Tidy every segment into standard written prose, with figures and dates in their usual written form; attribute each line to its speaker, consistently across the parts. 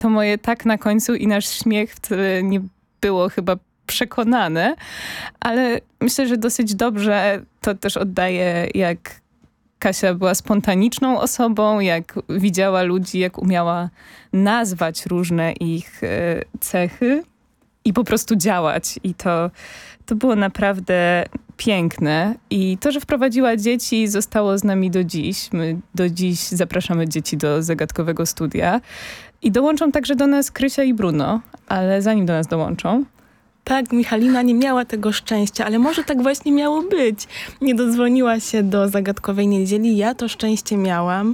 Speaker 1: to moje tak na końcu i nasz śmiech wcale nie było chyba przekonane, ale myślę, że dosyć dobrze to też oddaje, jak Kasia była spontaniczną osobą, jak widziała ludzi, jak umiała nazwać różne ich cechy i po prostu działać. I to było naprawdę piękne. I to, że wprowadziła dzieci, zostało z nami do dziś. My do dziś zapraszamy dzieci do Zagadkowego Studia. I dołączą także do nas Krysia i Bruno, ale zanim do nas dołączą...
Speaker 2: Tak, Michalina nie miała tego szczęścia, ale może tak właśnie miało być. Nie dodzwoniła się do Zagadkowej Niedzieli, ja to szczęście miałam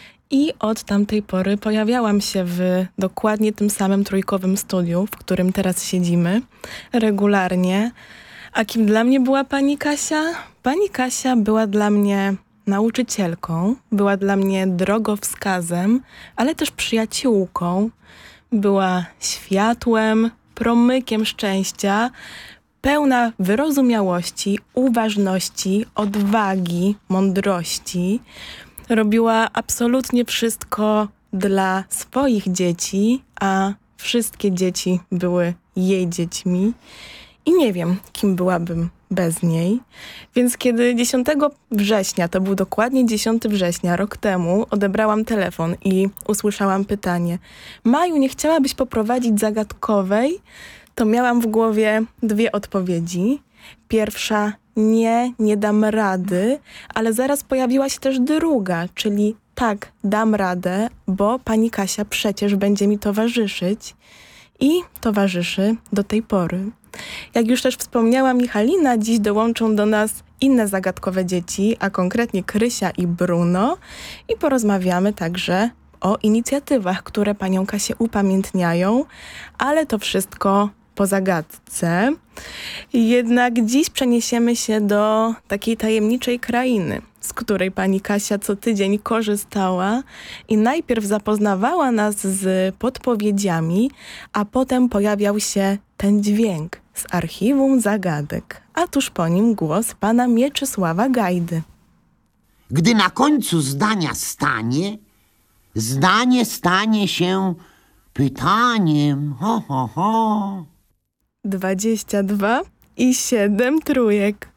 Speaker 2: i od tamtej pory pojawiałam się w dokładnie tym samym trójkowym studiu, w którym teraz siedzimy, regularnie. A kim dla mnie była pani Kasia? Pani Kasia była dla mnie nauczycielką, była dla mnie drogowskazem, ale też przyjaciółką. Była światłem, promykiem szczęścia, pełna wyrozumiałości, uważności, odwagi, mądrości. Robiła absolutnie wszystko dla swoich dzieci, a wszystkie dzieci były jej dziećmi. I nie wiem, kim byłabym bez niej. Więc kiedy 10 września, to był dokładnie 10 września, rok temu, odebrałam telefon i usłyszałam pytanie: Maju, nie chciałabyś poprowadzić Zagadkowej? To miałam w głowie dwie odpowiedzi. Pierwsza: nie dam rady, ale zaraz pojawiła się też druga, czyli tak, dam radę, bo pani Kasia przecież będzie mi towarzyszyć i towarzyszy do tej pory. Jak już też wspomniała Michalina, dziś dołączą do nas inne zagadkowe dzieci, a konkretnie Krysia i Bruno, i porozmawiamy także o inicjatywach, które panią Kasię upamiętniają, ale to wszystko po zagadce. Jednak dziś przeniesiemy się do takiej tajemniczej krainy, z której pani Kasia co tydzień korzystała i najpierw zapoznawała nas z podpowiedziami, a potem pojawiał się ten dźwięk z archiwum zagadek, a tuż po nim głos pana Mieczysława Gajdy.
Speaker 3: Gdy na końcu zdania zdanie stanie się pytaniem. Ho, ho, ho.
Speaker 2: 22 i 7 trójek.